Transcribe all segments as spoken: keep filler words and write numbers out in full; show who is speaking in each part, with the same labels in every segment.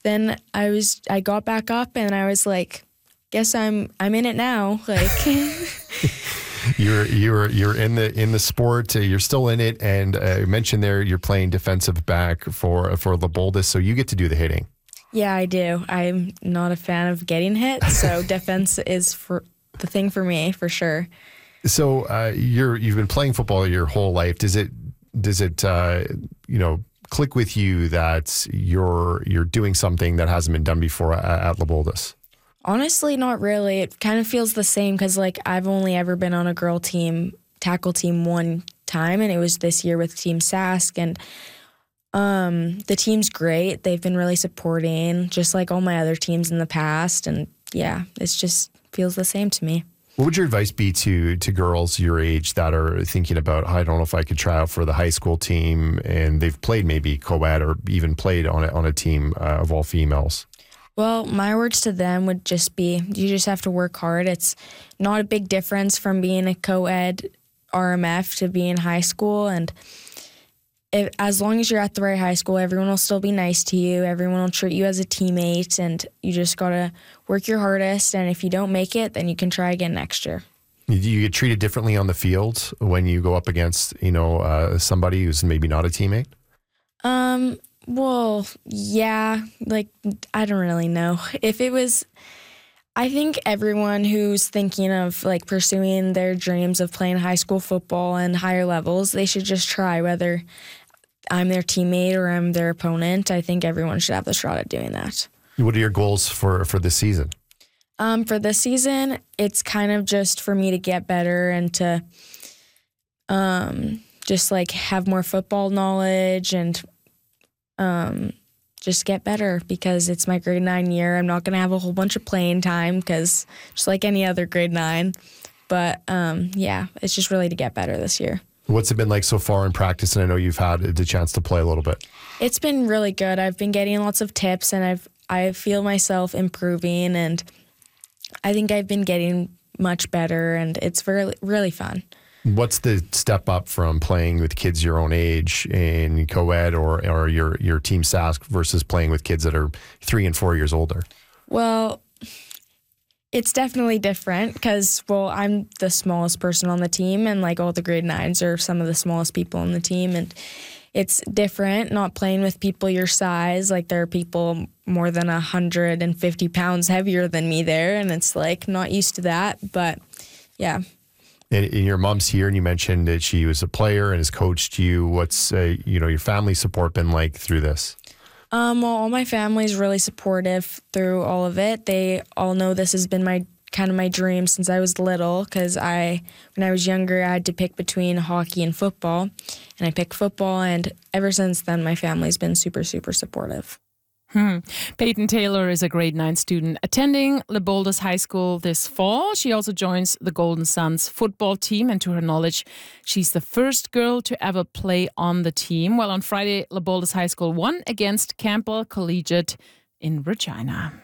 Speaker 1: then I was I got back up and I was like, guess I'm I'm in it now. Like
Speaker 2: you're you're you're in the in the sport. Uh, you're still in it, and uh, you mentioned there you're playing defensive back for for the Boldest, so you get to do the hitting.
Speaker 1: Yeah, I do. I'm not a fan of getting hit, so defense is for the thing for me for sure.
Speaker 2: So uh, you're you've been playing football your whole life. Does it does it uh, you know click with you that you're you're doing something that hasn't been done before at, at Le Boldest?
Speaker 1: Honestly, not really. It kind of feels the same because like I've only ever been on a girl team, tackle team one time, and it was this year with Team Sask, and um, the team's great. They've been really supporting, just like all my other teams in the past, and yeah, it's just feels the same to me.
Speaker 2: What would your advice be to to girls your age that are thinking about, I don't know if I could try out for the high school team, and they've played maybe co-ed or even played on a, on a team uh, of all females?
Speaker 1: Well, my words to them would just be, you just have to work hard. It's not a big difference from being a co-ed R M F to being high school, and if, as long as you're at the right high school, everyone will still be nice to you. Everyone will treat you as a teammate, and you just got to work your hardest, and if you don't make it, then you can try again next year.
Speaker 2: Do you get treated differently on the field when you go up against, you know, uh, somebody who's maybe not a teammate?
Speaker 1: Um, well, yeah, like, I don't really know. If it was, I think everyone who's thinking of, like, pursuing their dreams of playing high school football and higher levels, they should just try, whether I'm their teammate or I'm their opponent. I think everyone should have the shot at doing that.
Speaker 2: What are your goals for, for this season?
Speaker 1: Um, for this season, it's kind of just for me to get better and to um, just, like, have more football knowledge and um, just get better because it's my grade nine year. I'm not going to have a whole bunch of playing time because just like any other grade nine. But, um, yeah, it's just really to get better this year.
Speaker 2: What's it been like so far in practice? And I know you've had the chance to play a little bit.
Speaker 1: It's been really good. I've been getting lots of tips, and I've I feel myself improving, and I think I've been getting much better, and it's really, really fun.
Speaker 2: What's the step up from playing with kids your own age in co-ed or, or your, your Team Sask versus playing with kids that are three and four years older?
Speaker 1: Well, it's definitely different because, well, I'm the smallest person on the team, and like all the grade nines are some of the smallest people on the team, and it's different not playing with people your size. Like there are people more than one hundred fifty pounds heavier than me there, and it's like not used to that, but yeah.
Speaker 2: And, and your mom's here, and you mentioned that she was a player and has coached you. What's uh, you know your family support been like through this?
Speaker 1: Um, well, all my family's really supportive through all of it. They all know this has been my kind of my dream since I was little, because I, when I was younger, I had to pick between hockey and football, and I picked football, and ever since then, my family's been super, super supportive.
Speaker 3: Hmm. Peyton Taylor is a grade nine student attending Le Boldest High School this fall. She also joins the Golden Suns football team, and to her knowledge, she's the first girl to ever play on the team. Well, on Friday, Le Boldest High School won against Campbell Collegiate in Regina.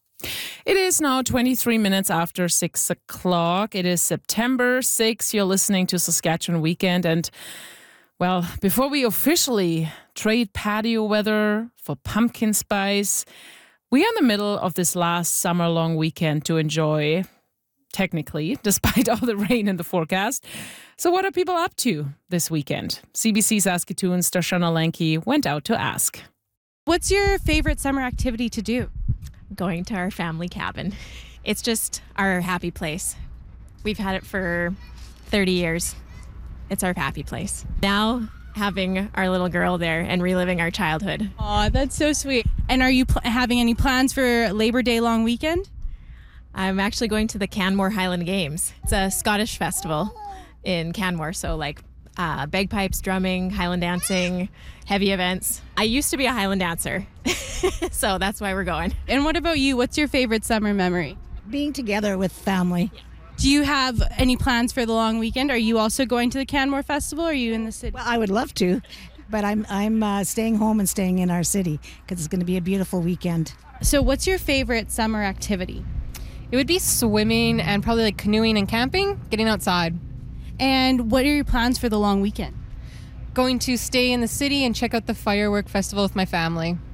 Speaker 3: It is now twenty-three minutes after six o'clock. It is September sixth. You're listening to Saskatchewan Weekend, and well, before we officially trade patio weather for pumpkin spice, we are in the middle of this last summer-long weekend to enjoy, technically, despite all the rain in the forecast. So what are people up to this weekend? C B C Saskatoon's Darshana Lanky went out to ask.
Speaker 4: What's your favorite summer activity to do?
Speaker 5: Going to our family cabin. It's just our happy place. We've had it for thirty years. It's our happy place. Now having our little girl there and reliving our childhood.
Speaker 4: Aw, that's so sweet. And are you pl- having any plans for Labor Day long weekend?
Speaker 5: I'm actually going to the Canmore Highland Games. It's a Scottish festival in Canmore, so like uh, bagpipes, drumming, Highland dancing, heavy events. I used to be a Highland dancer, so that's why we're going.
Speaker 4: And what about you? What's your favorite summer memory?
Speaker 6: Being together with family.
Speaker 5: Yeah.
Speaker 4: Do you have any plans for the long weekend? Are you also going to the Canmore Festival, or are you in the city?
Speaker 6: Well, I would love to, but I'm I'm uh, staying home and staying in our city because it's going to be a beautiful weekend.
Speaker 4: So what's your favorite summer activity?
Speaker 7: It would be swimming and probably like canoeing and camping, getting outside.
Speaker 4: And what are your plans for the long weekend?
Speaker 7: Going to stay in the city and check out the firework festival with my family.